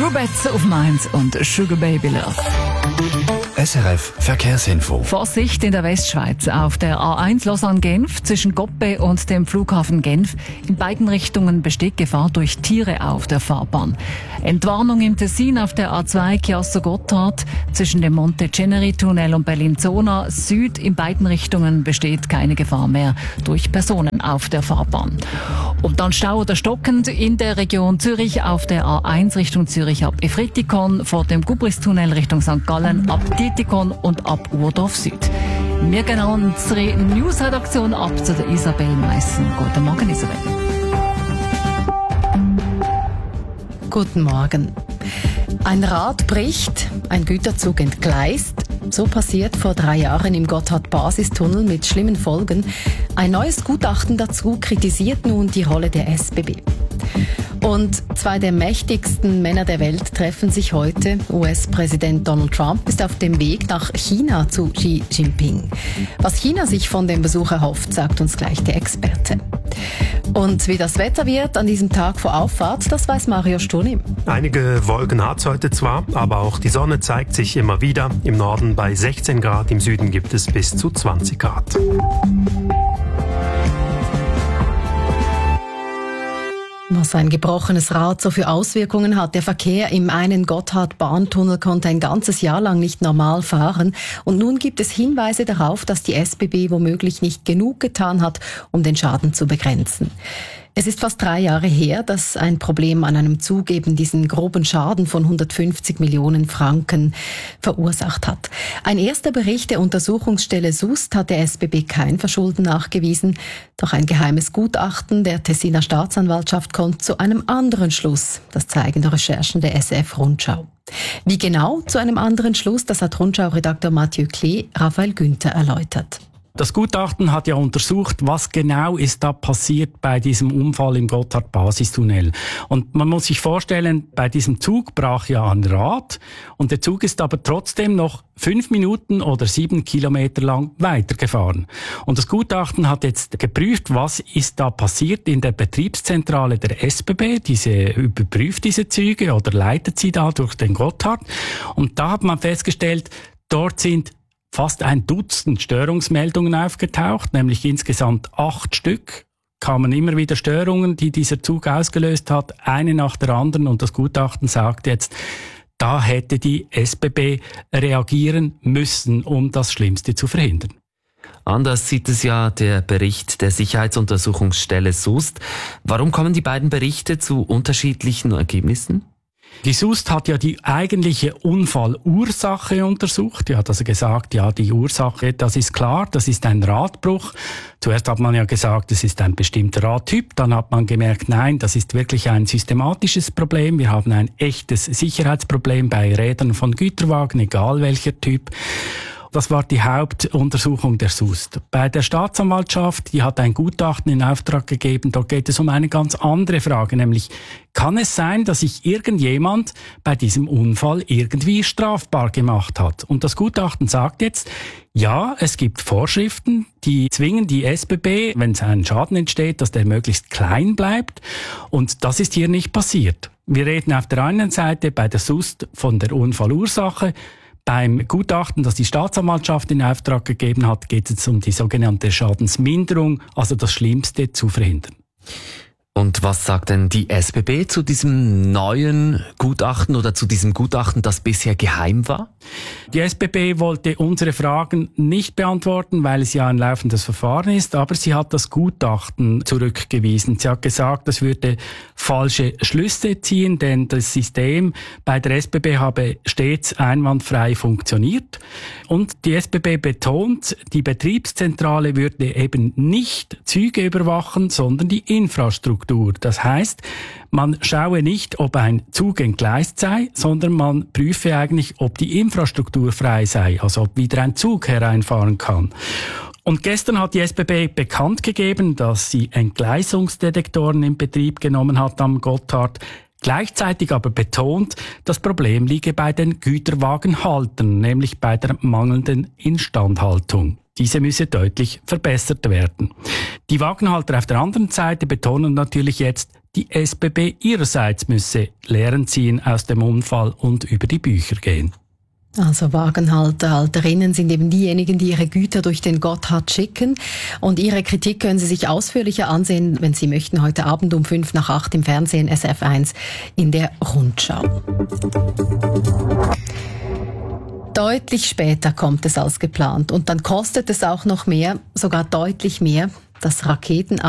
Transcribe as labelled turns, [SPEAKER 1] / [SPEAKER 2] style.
[SPEAKER 1] Rubets auf Mainz und Sugar Baby Love.
[SPEAKER 2] SRF Verkehrsinfo.
[SPEAKER 1] Vorsicht in der Westschweiz auf der A1 Lausanne-Genf zwischen Goppe und dem Flughafen Genf. In beiden Richtungen besteht Gefahr durch Tiere auf der Fahrbahn. Entwarnung im Tessin auf der A2 Chiasso-Gotthard zwischen dem Monte-Ceneri-Tunnel und Bellinzona Süd. In beiden Richtungen besteht keine Gefahr mehr durch Personen auf der Fahrbahn. Und dann Stau oder stockend in der Region Zürich auf der A1 Richtung Zürich ab Efretikon, vor dem Gubris-Tunnel Richtung St. Gallen ab Dietikon und ab Urdorf Süd. Wir gehen an unsere News-Redaktion ab zu der Isabel Meissen. Guten Morgen, Isabel.
[SPEAKER 3] Guten Morgen. Ein Rad bricht, ein Güterzug entgleist. So passiert vor 3 Jahren im Gotthard-Basistunnel mit schlimmen Folgen. Ein neues Gutachten dazu kritisiert nun die Rolle der SBB. Und 2 der mächtigsten Männer der Welt treffen sich heute. US-Präsident Donald Trump ist auf dem Weg nach China zu Xi Jinping. Was China sich von dem Besuch erhofft, sagt uns gleich der Experte. Und wie das Wetter wird an diesem Tag vor Auffahrt, das weiß Mario Sturni.
[SPEAKER 4] Einige Wolken hat es heute zwar, aber auch die Sonne zeigt sich immer wieder. Im Norden bei 16 Grad, im Süden gibt es bis zu 20 Grad.
[SPEAKER 3] Was ein gebrochenes Rad so für Auswirkungen hat. Der Verkehr im einen Gotthard-Bahntunnel konnte ein ganzes Jahr lang nicht normal fahren. Und nun gibt es Hinweise darauf, dass die SBB womöglich nicht genug getan hat, um den Schaden zu begrenzen. Es ist fast 3 Jahre her, dass ein Problem an einem Zug eben diesen groben Schaden von 150 Millionen Franken verursacht hat. Ein erster Bericht der Untersuchungsstelle SUST hat der SBB kein Verschulden nachgewiesen. Doch ein geheimes Gutachten der Tessiner Staatsanwaltschaft kommt zu einem anderen Schluss. Das zeigen die Recherchen der SF-Rundschau. Wie genau zu einem anderen Schluss, das hat Rundschau-Redakteur Mathieu Klee Raphael Günther erläutert.
[SPEAKER 5] Das Gutachten hat ja untersucht, was genau ist da passiert bei diesem Unfall im Gotthard-Basistunnel. Und man muss sich vorstellen, bei diesem Zug brach ja ein Rad und der Zug ist aber trotzdem noch 5 Minuten oder 7 Kilometer lang weitergefahren. Und das Gutachten hat jetzt geprüft, was ist da passiert in der Betriebszentrale der SBB. Diese überprüft diese Züge oder leitet sie da durch den Gotthard. Und da hat man festgestellt, dort sind fast 1 Dutzend Störungsmeldungen aufgetaucht, nämlich insgesamt 8 Stück. Kamen immer wieder Störungen, die dieser Zug ausgelöst hat, eine nach der anderen. Und das Gutachten sagt jetzt, da hätte die SBB reagieren müssen, um das Schlimmste zu verhindern.
[SPEAKER 6] Anders sieht es ja der Bericht der Sicherheitsuntersuchungsstelle SUST. Warum kommen die beiden Berichte zu unterschiedlichen Ergebnissen?
[SPEAKER 5] Die SUST hat ja die eigentliche Unfallursache untersucht. Die hat also gesagt, ja, die Ursache, das ist klar, das ist ein Radbruch. Zuerst hat man ja gesagt, es ist ein bestimmter Radtyp. Dann hat man gemerkt, nein, das ist wirklich ein systematisches Problem. Wir haben ein echtes Sicherheitsproblem bei Rädern von Güterwagen, egal welcher Typ. Das war die Hauptuntersuchung der SUST. Bei der Staatsanwaltschaft, die hat ein Gutachten in Auftrag gegeben, dort geht es um eine ganz andere Frage, nämlich kann es sein, dass sich irgendjemand bei diesem Unfall irgendwie strafbar gemacht hat? Und das Gutachten sagt jetzt, ja, es gibt Vorschriften, die zwingen die SBB, wenn ein Schaden entsteht, dass der möglichst klein bleibt. Und das ist hier nicht passiert. Wir reden auf der einen Seite bei der SUST von der Unfallursache. Beim Gutachten, das die Staatsanwaltschaft in Auftrag gegeben hat, geht es um die sogenannte Schadensminderung, also das Schlimmste zu verhindern.
[SPEAKER 6] Und was sagt denn die SBB zu diesem neuen Gutachten oder zu diesem Gutachten, das bisher geheim war?
[SPEAKER 5] Die SBB wollte unsere Fragen nicht beantworten, weil es ja ein laufendes Verfahren ist, aber sie hat das Gutachten zurückgewiesen. Sie hat gesagt, das würde falsche Schlüsse ziehen, denn das System bei der SBB habe stets einwandfrei funktioniert. Und die SBB betont, die Betriebszentrale würde eben nicht Züge überwachen, sondern die Infrastruktur. Das heißt, man schaue nicht, ob ein Zug entgleist sei, sondern man prüfe eigentlich, ob die Infrastruktur frei sei, also ob wieder ein Zug hereinfahren kann. Und gestern hat die SBB bekannt gegeben, dass sie Entgleisungsdetektoren in Betrieb genommen hat am Gotthard. Gleichzeitig aber betont, das Problem liege bei den Güterwagenhaltern, nämlich bei der mangelnden Instandhaltung. Diese müsse deutlich verbessert werden. Die Wagenhalter auf der anderen Seite betonen natürlich jetzt, die SBB ihrerseits müsse Lehren ziehen aus dem Unfall und über die Bücher gehen.
[SPEAKER 3] Also Wagenhalter, Halterinnen sind eben diejenigen, die ihre Güter durch den Gotthard schicken. Und ihre Kritik können Sie sich ausführlicher ansehen, wenn Sie möchten, heute Abend um 7:55 im Fernsehen SRF 1 in der Rundschau. Deutlich später kommt es als geplant und dann kostet es auch noch mehr, sogar deutlich mehr. Das